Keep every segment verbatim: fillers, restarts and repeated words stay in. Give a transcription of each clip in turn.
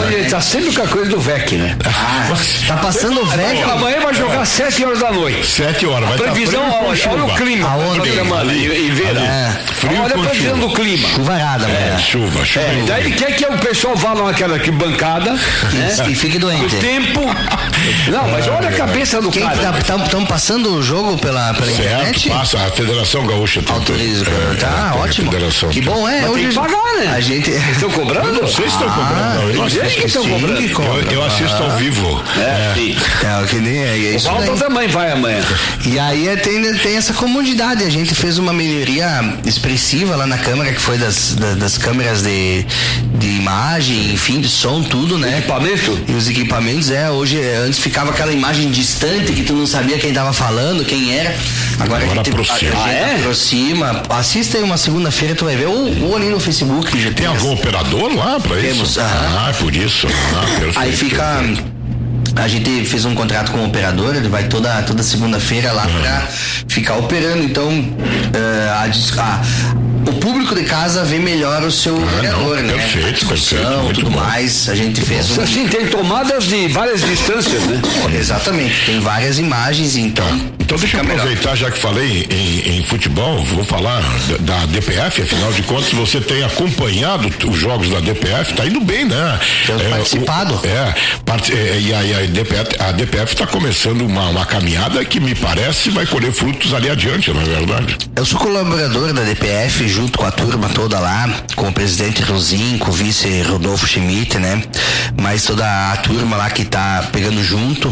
ele tá sempre com a coisa do V E C, né? Ah, tá passando o V E C. Amanhã vai jogar sete horas da noite. Sete horas, vai a previsão, tá olha, olha o clima. Aonde? Em verão. É. Frio olha a previsão do clima. Chuvarada, É, né? chuva, chuva. É, daí ele quer que o pessoal vá naquela aqui bancada, né? E fique doente. O tempo. Não, mas olha a cabeça do Quem cara. que tá, estão passando o jogo pela, pela Certo, internet? passa, a Federação Gaúcha tem. Autoriza. É, Tá, tem a ótimo. Federação Que tem. bom, é. Mas Hoje tem que pagar, né? A gente. Estão cobrando? Eu não sei se estão cobrando, não. Eu, não Eles assisto. que estão sim, cobrando. que cobram. Eu, eu assisto ao vivo. É, sim. É, que nem é, é O isso Walter daí. também vai amanhã. E aí é, tem, tem essa comodidade. A gente fez uma melhoria expressiva lá na câmera, que foi das, das, das câmeras de, de imagem, enfim, de som, tudo, né? Equipamento? E os equipamentos, é, hoje, antes ficava aquela imagem distante que tu não sabia quem tava falando, quem era. Agora, Agora a gente, aproxima. a gente Ah, é? aproxima. Assista aí uma segunda-feira, tu vai ver. Ou, ou ali no Facebook. Já Tem algum operador lá pra Temos, isso? aham. Ah, é por isso. Ah, perfeito. Aí fica. A gente fez um contrato com o operador, ele vai toda, toda segunda-feira lá Uhum. pra ficar operando. Então, eh, a, dis- a- o público de casa vê melhor o seu operador, não, né? perfeito, a discussão, perfeito, muito tudo bom. mais. A gente fez um. Assim, tem tomadas de várias distâncias, né? Exatamente, tem várias imagens, então. Então deixa eu fica melhor. aproveitar, já que falei em, em futebol, vou falar da, da D P F, afinal de contas você tem acompanhado os jogos da D P F, tá indo bem, né? Temos participado. O, é, part, é, e a, a, D P F, a D P F tá começando uma, uma caminhada que me parece vai colher frutos ali adiante, não é verdade? Eu sou colaborador da D P F, junto com a turma toda lá, com o presidente Rosim, com o vice Rodolfo Schmidt, né? Mas toda a turma lá que tá pegando junto,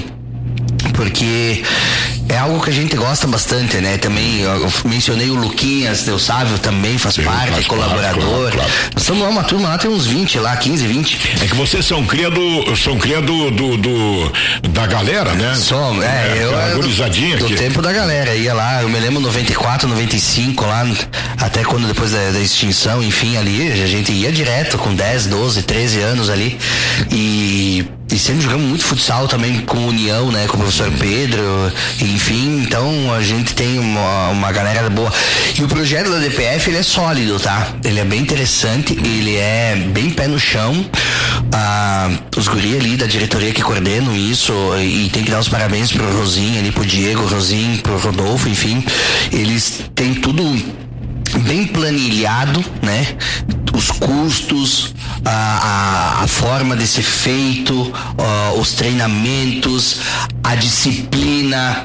porque é algo que a gente gosta bastante, né? Também eu mencionei o Luquinhas, Del Sávio também faz Sim, parte, faz colaborador. parte, claro, claro. Nós estamos lá, uma turma lá, tem uns vinte lá, quinze, vinte. É que vocês são cria do, são cria do, do, do- da galera, né? Som, é, eu a era do, gurizadinha do aqui. tempo da galera, ia lá, eu me lembro noventa e quatro, noventa e cinco lá, até quando depois da, da extinção, enfim, ali, a gente ia direto com dez, doze, treze anos ali, e, e sempre jogamos muito futsal também com União, né, com o professor Pedro, enfim, então a gente tem uma, uma galera boa. E o projeto da D P F, ele é sólido, tá? Ele é bem interessante, ele é bem pé no chão. Ah, os guri ali da diretoria que coordenam isso, e tem que dar os parabéns pro Rosim ali, pro Diego, Rosim, pro Rodolfo, enfim, eles têm tudo bem planilhado, né? Os custos, a, a, a forma de ser feito, ó, os treinamentos, a disciplina,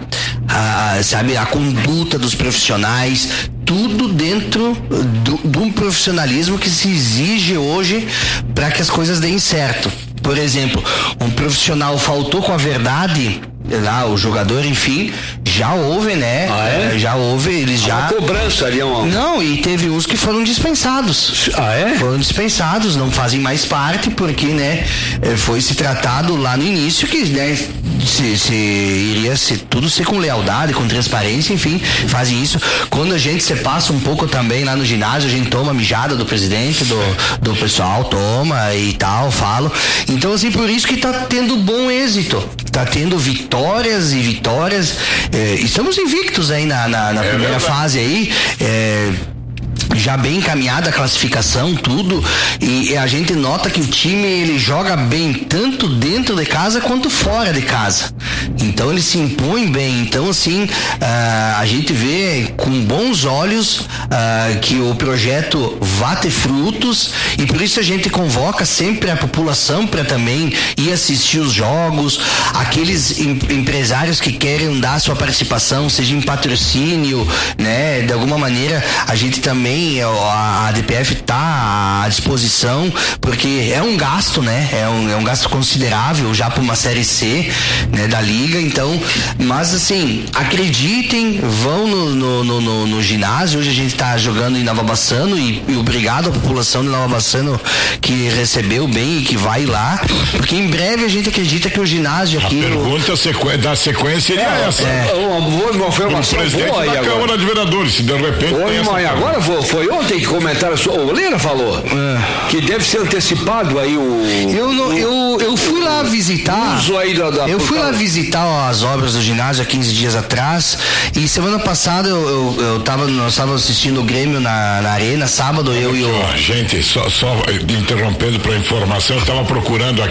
a, sabe, a conduta dos profissionais, tudo dentro do, de um profissionalismo que se exige hoje para que as coisas deem certo. Por exemplo, um profissional faltou com a verdade, lá, o jogador, enfim, já houve, né? Ah, é? Já houve, eles já. Uma cobrança ali, uma... Não, e teve uns que foram dispensados. Ah, é? Foram dispensados, não fazem mais parte, porque, né, eh, foi se tratado lá no início que, né, se, se iria ser, tudo ser com lealdade, com transparência, enfim, fazem isso. Quando a gente se passa um pouco também lá no ginásio, a gente toma mijada do presidente, do, do pessoal, toma e tal, falo. Então, assim, por isso que tá tendo bom êxito. Tá tendo vitórias e vitórias. Eh, estamos invictos aí na, na, na É primeira verdade. fase aí. eh, já bem encaminhada a classificação, tudo, e a gente nota que o time ele joga bem tanto dentro de casa quanto fora de casa, então ele se impõe bem, então assim, uh, a gente vê com bons olhos uh, que o projeto vai ter frutos, e por isso a gente convoca sempre a população para também ir assistir os jogos, aqueles em, empresários que querem dar sua participação, seja em patrocínio, né, de alguma maneira a gente também, a D P F tá à disposição, porque é um gasto, né? É um, é um gasto considerável já para uma série C, né, da liga, então, mas assim, acreditem, vão no, no, no, no, no ginásio. Hoje a gente tá jogando em Nova Bassano, e, e obrigado à população de Nova Bassano que recebeu bem e que vai lá, porque em breve a gente acredita que o ginásio A aqui pergunta sequê- da sequência seria É, essa. é, uma boa uma O informação presidente boa aí da agora. Câmara de Vereadores, se de repente Oi, tem essa mãe, pergunta. agora foi, foi ontem que comentaram, o Lira falou que deve ser antecipado aí o... Eu, não, eu, eu fui lá visitar. uso aí da, da Eu fui lá portaria. visitar as obras do ginásio há quinze dias atrás, e semana passada eu, eu, eu tava, nós estávamos assistindo o Grêmio na, na arena, sábado, eu e o. Ó, gente, só, só interrompendo para informação, eu estava procurando aqui